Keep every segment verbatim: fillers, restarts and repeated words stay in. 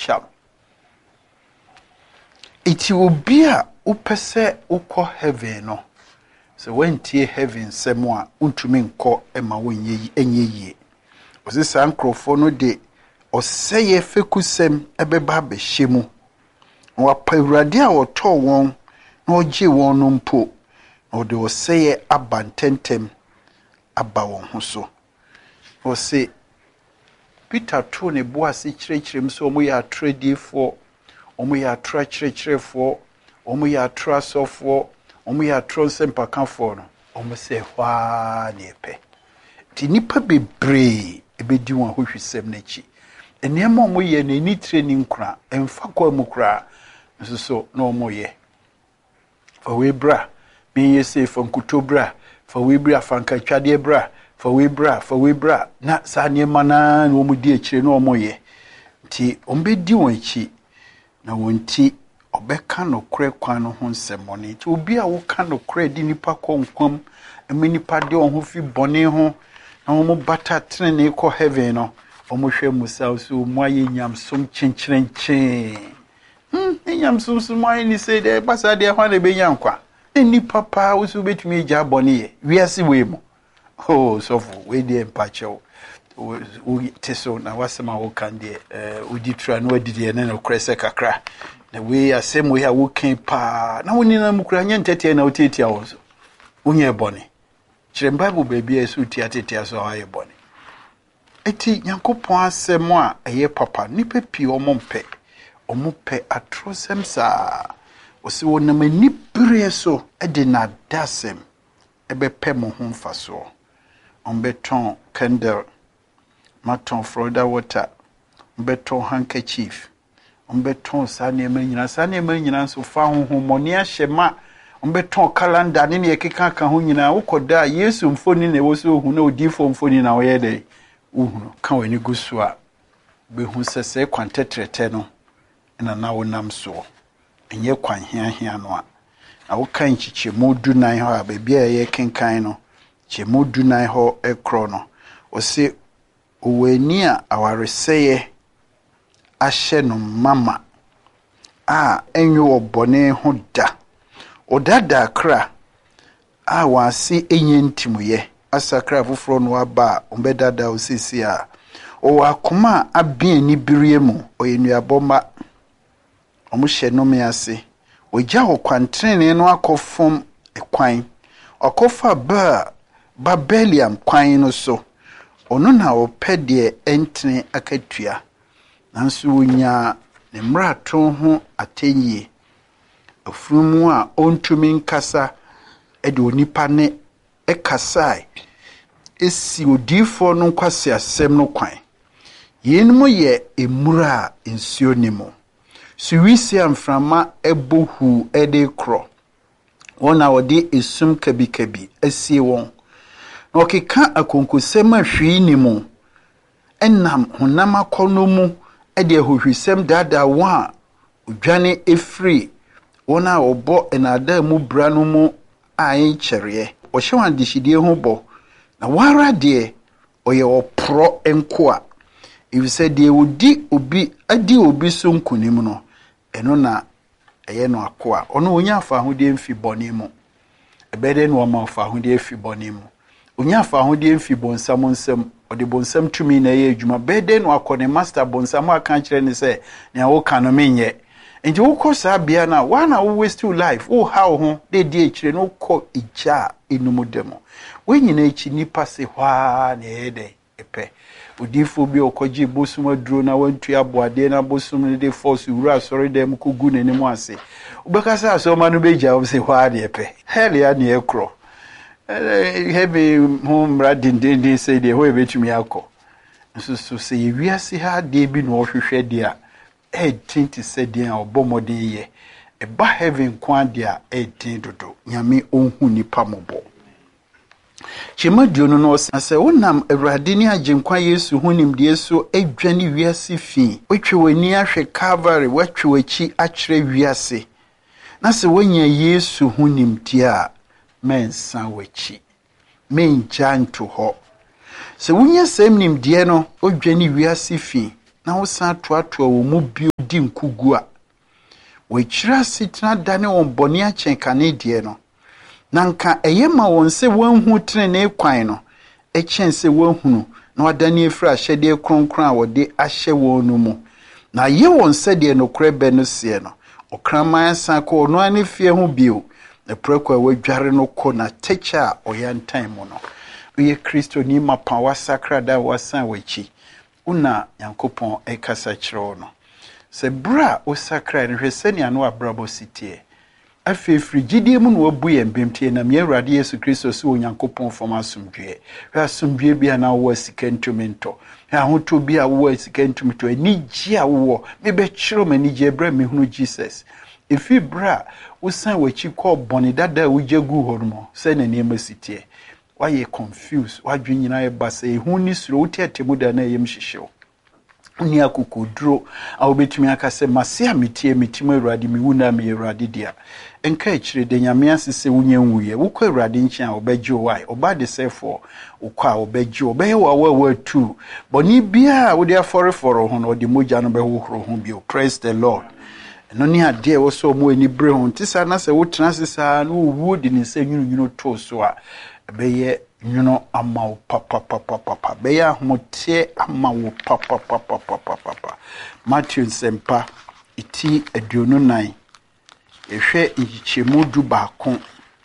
sham. Iti ubia upese uko heaven no. So when tie heaven semwa untumi nko ema wenye enye ye. Osi sa nkrofo no de oseye fekusem ebeba behemu. Wa pawurade a woto won na oje won no mpo. O de oseye abantentem aba won ho so. O se Peter to ne boase kirekirem so omo ya trade for omo ya tra kirekire for omo ya tra sofo omo ya tro sempaka for no omo se hwa ne pe ti nipa bebre ebedi won ahwehwesem na chi enema omo ye na ni training kura emfa kwa mu kura nso so na omo ye fa we bra me ye se fa nkutobra fa we bra fa nkatwade bra fa we bra fa we bra na sa niema na na omo di akire na omo ye ti ombedi won chi na wonti obeka no kre kwan no ho nsemmone ti obi a wo ka no kre di nipa konkwam emi nipa de on ho fi bone ho na wo bata trene ko heaven no omo hwe musa so mo aye nyamsom chencherenche hm nyamsom so mo aye ni say de basa de ho na be nyankwa nipa pa wo so betumi agya bone ye wiase we mo oh so for we de empacho o teso na wasema wo kan de eh odi tra no adidi ne no krese kakra na we asem we a wo kan pa na woni na mukura nya ntete na otetia wo so wonye bone kire bible baby esu tiatetia so aye bone eti yankopon asem a eye papa nipa pi omompe omompe atrosem sa osi wonam ani bere so e de na dasem ebe pe mo ho mfaso ombeton candle maton Florida water beton handkerchief beton sane manyina sane manyina so fa honhomoni ahyema beton calendar ne ne ekeka ka ho nyina ukoda Yesu mfoni ne wo so hu na odifo mfoni na wo ye de uhunu ka wani gusu a be hu sese kwantetrete no na na wonam so enye kwan hia hia no a na wo kan chiche modu nan ho a be bia ye kenkan no che modu nan ho ekro no o se Uweni a awareseye ahye no mama a enyo obone ho da odada kra a wase enye ntimuye asakra foforo no aba ombedada osisi a o akoma abien ni birie mu oyenuaboma omuhye no me ase ogya okwantrene no akofom ekwan okofa ba Babeliam kwan no so ono na opede entene akatua nanso wonya ne mrato ho atenye afurumu a ontumi nkasa ede onipa ne ekasai esi odifo no kwase asem no kwan yenmu ye emura ensio nimo suwisi amframa ebohu ede kro wona wode esum kabikabi asie won okeka akonkosem ahwi ni mu enam honam akono mu ede ahohwisem dada wa odwane efri wona obo enada mu bra no mu ayin kyereye o hyewan dishidie ho bo na wara de oye opro enko a if said de odi obi adi obi so nkunim no eno na eye no akoa ono onya afa hode mfi bone mu ebede no ma afa hode mfi bone mu onya fa hode mfi bonsam nsam ode bonsam tumi na ye adwuma bede no akone master bonsam aka kire ne se na wo ka no menye nti wo kosa bia na wana wo waste your life wo how ho de die kire no ko ija enumudemo we nyina echi nipa se hwa na ede epe odifo bi okoji bosum aduro na wantu aboade na bosum ne de force wura sori dem kogu nanim ase ubekasa so ma no beja wo se hwa de epe hell ya ne ekro heavy home radin din say de ho ebetumi akọ nso so say wiase ha de bi no hwehwe de a e twenty said de obomode ye e ba heaven kwan de a e tin dodo nyame onhu nipa mobo chemadio no no say wonam awrade ni agenkwa Yesu hunim de so adwane wiase fi otwe wani ahwe Calvary watwe wachi akire wiase na se wonya Yesu hunim de a mensa wachi menja nto ho se wunya sem nim de no odwane wiase fi na wo san to ato wo mu bio di nkugua we chira sitina dane on boni a chen kanedie no nanka eyema won se wanhu trene kwan no e chen se wanhunu na wadane efra hyede kronkron a wode ahye wonu mu na ye won se de no korebe no sie no okraman san ko no ani fie ho bio na prekwa wadware no ko na techa oyantan mu no ye Kristo ni mapa wasakra da wasan wachi una yankopon e kasa kire no se bra osakra ne hwesani anu abrabo sitie afi frigidie mu no wabu ye mbemtie na me Awurade Yesu Kristo so onyankopon fom asomdwe hwa asomdwe bia na wo sikentumento hwa hoto bia wo sikentumento ani gia wo me be kire mani gia bra me hunu Jesus ifi bra usan wachi ko boni dada wujegu hormo se na niema sitie why confused wadwe nyina e basa e hu ni suro wote atemu da na yem hyehyew oni akukudro a obetumi akase mase ametie metimu Awurade mi wuna me Awurade dia enka ekire de nyame asese wunyenwuye wukọ Awurade nchi a obegye why oba de sefo ukọ a obegye obeye wa wa tu boni bia wo de aforeforo ho no de mogya no behohoro ho bio. Praise the Lord. No ni ade wo so mo ani bre ho ntisa na se wo tena sesa no wo di ni se nwunu nwunu to so a beye nwuno ama papa papa papa beye ahote ama wo papa papa papa papa. Matthew sempa iti aduonu nine ehwe nchichemu du baako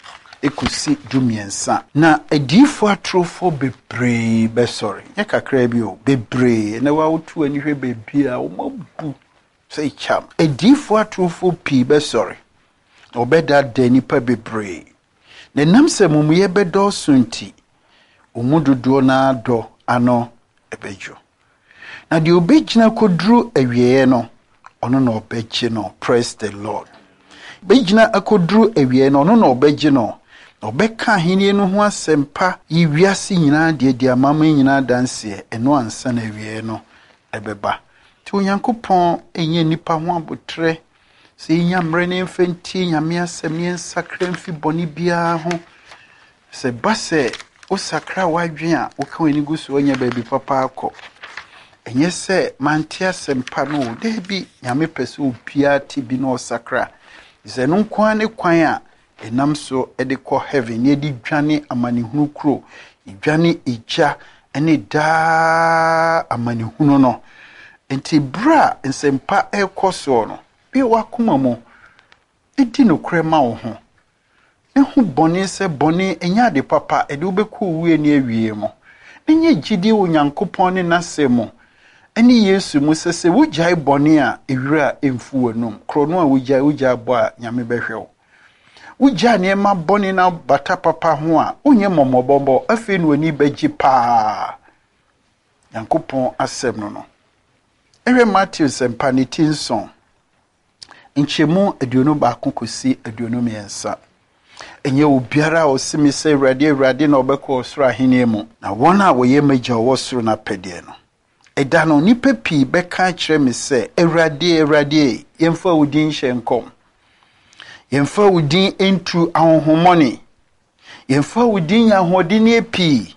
ekusi du miensa na edifo atrofo bebre be sorry ye kakra bi o bebre na wa wotu ani hwe bebi a wo mabu say cham edifo atrofo pi be sorry obeda dani pa bebre na namse mumuye bedo sunti umududo na do ano ebejo na di obegina kodru awieye no ono na obegye no. Praise the Lord. Begina akodru awieye no ono na obegye no obeka henie no ho asempa yiwiase nyina de de amama nyina danse eno ansa na awieye no ebeba ti onyankopon enye nipa ho abotre se nyamre ne mfenti nyame asem ne nsakra mfi boni bia ho se base o sakra wadwen a wo ka wani gusu onya baabi papa akọ enye se mantia sempa no de bi nyame pese opia ti bi no sakra ze no kwan ne kwan a enam so e de kọ heaven ne di dwane amanehunu kro dwane eja ene da amanehunu no enti bra nsempa e koso no bi wakoma mo edi no krema wo ho ehu boni se boni enya de papa ede obeku wie ne awie mo enye gidi onyankopon ne nasemo eni Yesu mu sese wujai boni a ewira emfu wanum krono a wujai wujai bo a nyame behwew wujai ne ma boni na bata papa ho a onye momobombo afi no ani bagi pa nyankopon asem no no ewe Matthew sempa ne tinson nchemu aduonu baako kosi aduonu miensa enye obiara osimi se Awurade Awurade na obekọ osoro ahene mu na wona a woye magya wosoro na pede no eda no nipa pi beka kire me se Awurade Awurade yemfa wudin hyenkom yemfa wudin entu ahonhomoni yemfa wudin yahodin epi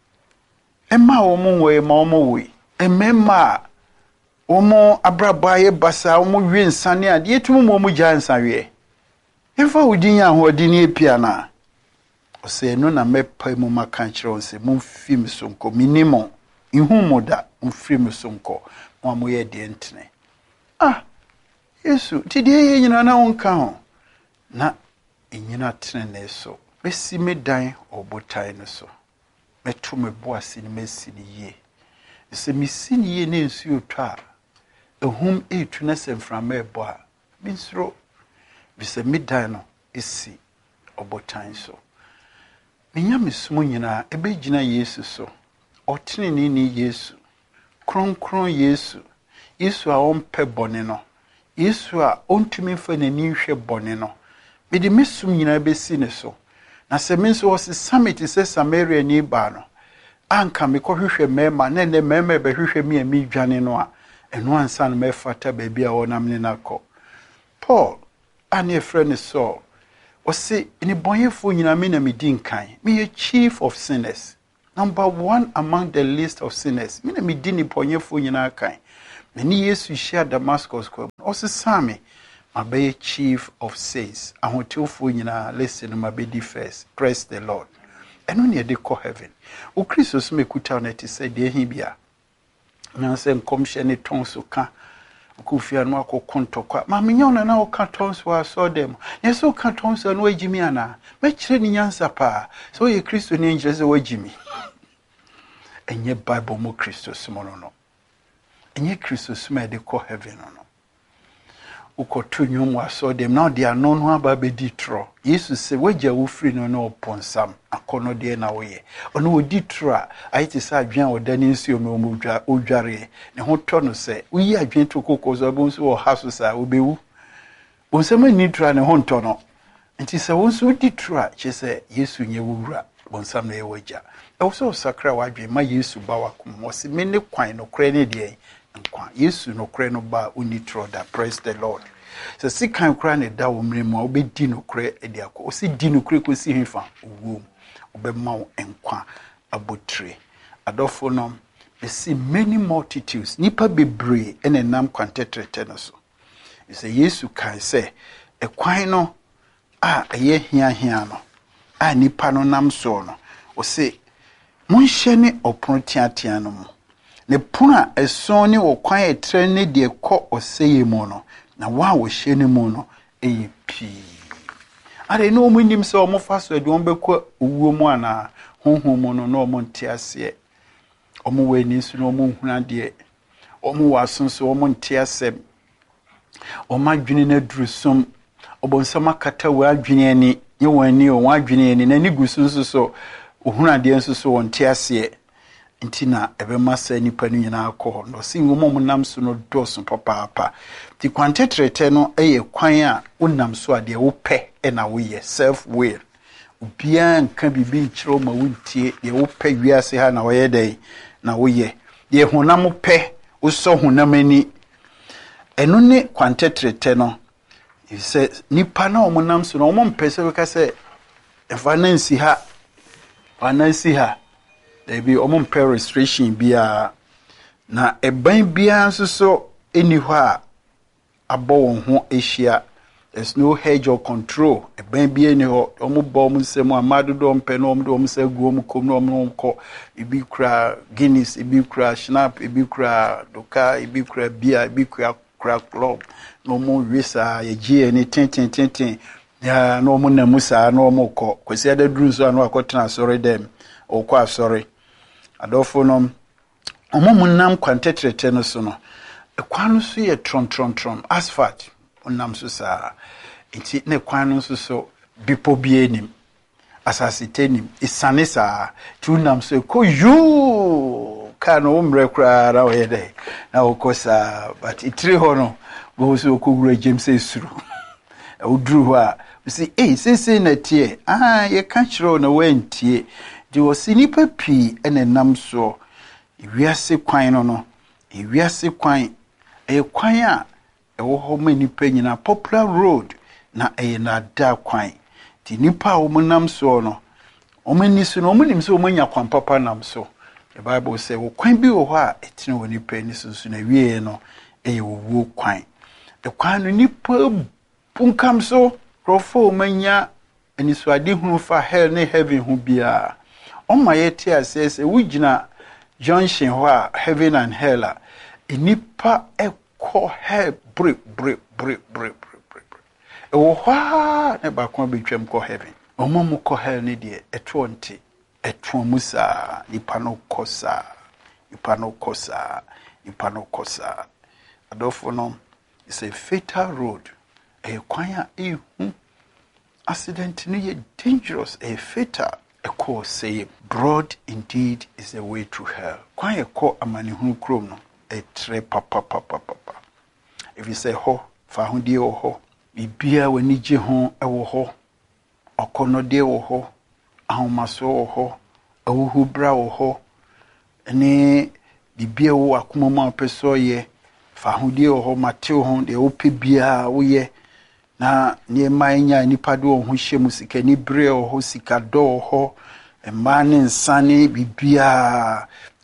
emma wo mu wo ema wo mu wo emma omo abrabaye basa omo wi nsane ade etumu mo mu gya nsawe efa udin ya ho odi ne pia na ose no na mepa mu maka kire onse mu fim sonko minimo ihu moda mu fim sonko mo amoye de entene ah Yesu ti de ye nyina na wonka ho na enyina tene ne so besi medan obotai no so metu me boase ni mesi ni ye se mesi ni ye ne nsu otwa ehum etu na semframa ebo a binsro bise medan no esi obotan so menya mesumo nyina ebegina Yesu so otene ni ni Yesu kronkron Yesu Yesu a ompe bone no Yesu a ontumi fa nani hwe bone no bidi mesum nyina besi ne so na se menso wose summit se Samaria ni ba no anka me ko hwehwe mema na ne mema be hwehwe mi ami dwane no a eno ansa no mefata baabi a wonam ne nakọ Paul ane friend Saul wose ni bonyefo nyina me na medin kan me chief of sinners number one among the list of sinners me na medin ni bonyefo nyina kan Many years you share Damascus club. Also Sammy, my be chief of saints. I want to for you now listen my baby first. Praise the Lord. And when they call heaven. O Christos me kuta na ti say de hibia. Na say nkom hye ne tonso ka. Kufia no akokkontokwa. Ma menyo na na o ka tonso a so dem. Ne so ka tonso no agimi ana. Me kire ni nyansa pa. So ye Kristo ni nje se wagimi. Enye Bible mo Christos mo no no. Enye Christos me de call heaven no. Ukoto nyumu aso dem now they are known who aba be ditro. Jesus say waja wo free no no ponsam akono de na wo ye. Ono wo ditro a ayiti sa adwan odani nsuo me omudwa odware. Ne ho to no say uyi adwan to kokozo bonso wo haso sa obewu. Bonsam ni tra ne ho nto no. Nti say wonso ditro a che say Yesu nye wura bonsam na ye waja. E wo so sakra wadwen ma Yesu ba wakom. Wo se me ne kwan no kra ne de nkwa Yesu no kra no ba unitro da. Praise the Lord. So si kan kra ne da wo mremu a obedi no kra e de akọ o si di no kra ko si hemfa wo obema wo nkwa abotre adofo no be see many multitudes nipa bebre ene nam kwantetrete no so you say Yesu kan say e kwan no a eye hia hia no a nipa no nam so no o say munhye ne opon tiatia no mo ne puna eson ne wo kwan etre ne de kọ oseye mo no na wa wo hye ne mo no e pi are no mu nim se o mo fa so de on bekọ owuo mu ana honhom mo no no mo nte ase o mo we ni su no mo huna de o mo wasonso o mo nte ase o ma dwene na durusum o bonsam akata wa adwene ani ye wani o wa adwene ani na ni gusunso so o huna de nso so won nte ase ntina ebe masa nipa no nyina akọ no si ngomo mo nam so no doso papa papa ti kwantetrete no eye kwan a wonam so ade wo pɛ e na wo ye self will obia nka bibi nkyerɛ ma wontie de wo pɛ wiase ha na wo ye dai na wo ye de honam pɛ wo so honam ani eno ne kwantetrete no se nipa na o mo nam so no o mo mpɛ se ka se efa na nsi ha fa na nsi ha there be omon per restriction bia na eban bia nso so eni ho a abo won ho ehia there's no hedge or control eban bia ni ho omo bo mo nsem amado do mpe no omo do omo sa gu omo kom no omo ko ibi kra Guinness ibi kra Schnapp ibi kra doka ibi kra bia ibi kra kra club no mo wisa ye gie ni ten ten ten ten ya no mo na musa no omo ko kwesi ada duru so anu akotena sorry dem o kwa sorry adofo no omo nam kwantetrete no so no ekwan no so ye tron tron tron asphalt onam so sa enti ne kwan no so so bipo bienim asasitenim isane sa tunam so ko yu kano umre kra ra we dey na okosa but itri ho no go so ko gura James esuru e oduru ho a see eh sese na tie ah ye ka chiro na wentie di osinipa pi ene nam so ewiase kwan no no ewiase kwan e kwan a e wo ho manipa nyina popular road na e na da kwan ti nipa wo nam so no o mani so no munim so o manya kwan papa nam so the Bible say wo kwan bi wo ho a etine wo nipa ni so so na wie no e wo kwan e kwan no nipa punkam so krofo manya ani so ade hunu fa hell ne heaven hu bia on my etia says wugina junction ho a heaven and hell a enipa ekọ hell break break break break break e wo ha ne ba kon betwam ko heaven omo mo ko hell ne de eto nte eto musa nipa no kosa nipa no kosa nipa no kosa adofo no is a fatal road e kwan a e hu accident ni ye dangerous a fatal a call say broad indeed is the way to hell. Kwan ye call amani hunu krom no a tre papa papa papa. If you say ho fa ho die wo ho bibia wani je ho e wo ho okono de wo ho ahomaso wo ho awuhu bra wo ho ene bibia wo akoma ma peso ye fa ho die wo ho mate wo ho de wo pe bia wo ye na nie manya nipa do ho hye musika ni bre ho sika do ho e mane nsane bibia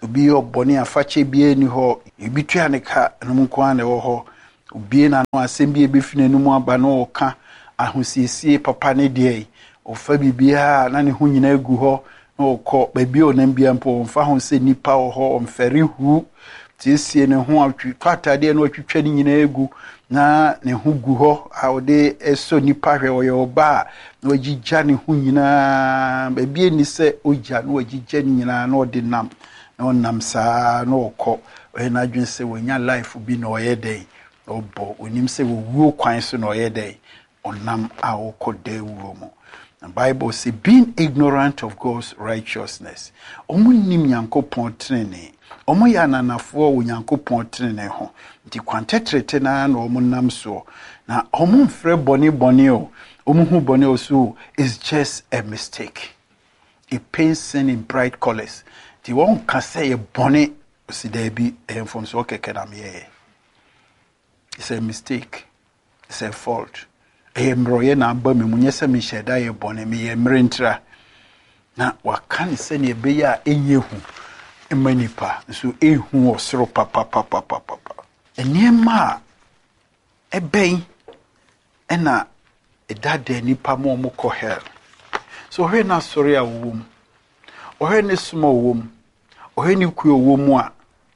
obi oboni afache bie ni ho ebitua ne ka no nko an wo ho obi na no asem bie befine no mu aba no ka ahosiesie papa ne de ofa bibia na ne ho nyina egu ho no ko baby onam bia mpo mfa ho se nipa wo ho omfere hu tiesie ne ho atwi kwatade no atwitwa ni nyina egu na ne ho gu ho a ode eso nipa hwe wo yoba na wagigya ne ho nyina baby ni se ogya no wagigya ni nyina na ode nam na onam saa na okọ we na adwen se wonya life bi na oyeden obo onim se wo wuo kwan so na oyeden onam a okọ de wuo mu. The Bible says, being ignorant of God's righteousness. Omu nim Nyankopon trene. Omu ya nanafo wo Nyankopon trene ho. Nti kwantetrete na na omu nam so. Na omu mfre boni boni o. Omu hu boni o so is just a mistake. It paints sin in bright colors. Ti won ka say e boni si there be enfom so keke na me. It's a mistake. It's a fault. Emroye na aba me munyesa mi sheda ye bone me ye mrentra na wakane se ne be ya enye hu emanipa so ehu osoro papa papa papa enema ebei ena edade nipa mo mo ko hell so he na sori awum o he ne sumo wum o he ni ku owum a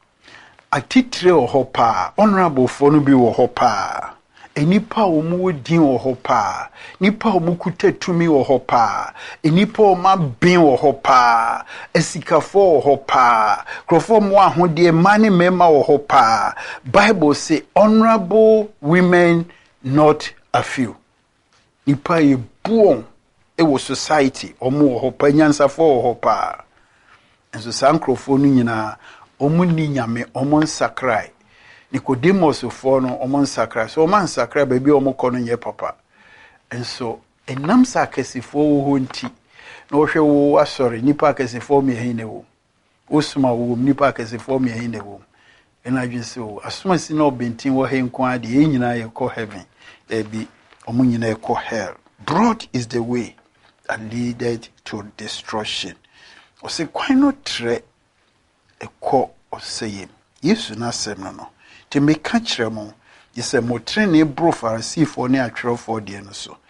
atitre o hopa honorable for no bi wo hopa enipa omu din wo hopa nipa omu kutetumi wo hopa enipa oma bin wo hopa esikafo wo hopa krofo mo ahode mani mema wo hopa. Bible say honorable women not a few. Nipa e buon e wo society omu wo hopa nyansafo wo hopa enso sankrofo no nyina omu ni nyame omu nsakrai Nicodemus for no omon sakra so man sakra baby omo ye papa and so enam sakesifo wo nti na wo hwe wo asori nipa akesifo me hine wo osuma wo nipa akesifo me hine wo ena dwese wo asuma si na obentin wo he nko ade enyina ye ko heaven e bi omo nyina ye ko hell. Broad is the way that leaded to destruction. O se kwan no tre e ko oseye Yesu na sem no no te me ka kire mo yese mo trene bro farisifo ne atwerofo de no so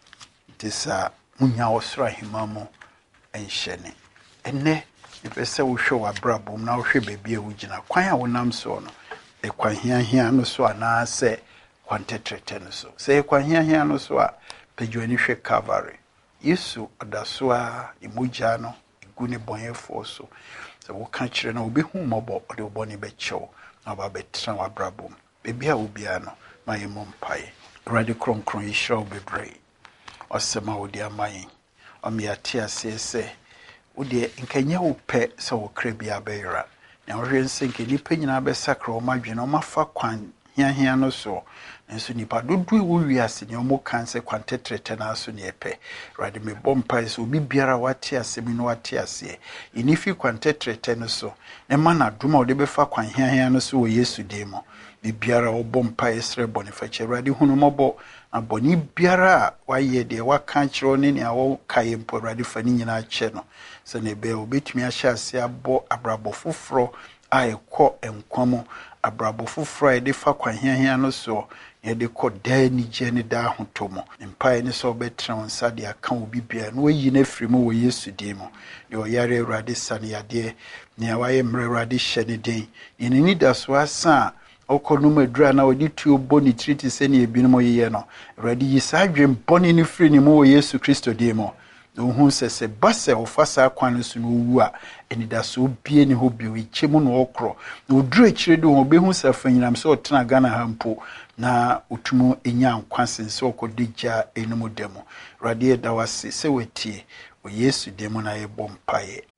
te sa munya osra himamo enhyene enne epese wo hwe wa brabom na wo hwe bebie wo gina kwan a wonam so no e kwan hia hia no so ana se kwantetrete no so se kwan hia hia no so a pejwani hwe Calvary Yesu odaso a imugya no igune bonyefo so se wo ka kire na obi hu mobo ode oboni be chew aba betra wa brabom bebia obia no ma yemo mpae radi kron kron yisho bebre osema odi amayin omiate asese odi nkanya wo pe se wo krabia beira na wo hwense nke nipa nyina be sakra o madwene o mafa kwan hia hia no so nso nipa dodu wo wiase ne o mo kanse kwantetrete na so ne epe radi me bompa so obi biara wate asemi no wate ase inifi kwantetrete no so ne mana duma o de be fa kwan hia hia no so wo Yesu demo bi biara o bompa esre bonifache radi hunu mobo aboni biara waye de waka kiro ne ne awo kaye mpo radi fani nyina che no se ne be obetumi ahya ase abo abrabo foforo a ekọ enkwamo abrabo foforo e de fa kwan hia hia no so ye de kọ da ni je ne da hotomo mpa ne so betra onsa de aka obi bia no yi na frimu wo Yesu demo de oyare radi sane yade ne awaye mre radi hye ne den ene ni da so asa okono madura na odi tuo boni triti se ne ebinimo yeye no radi yisadwe boni ni free ni mo wo Yesu Kristo demo ohun sese base ofasa kwan so no wu a enida so bie ni ho bio ichemu no okro na oduru akire do ho behu safanyinam se otena Ghana hampo na otumu enya nkwansen se okodija enum demo radi edawase se wetie o Yesu demo na yebo mpaye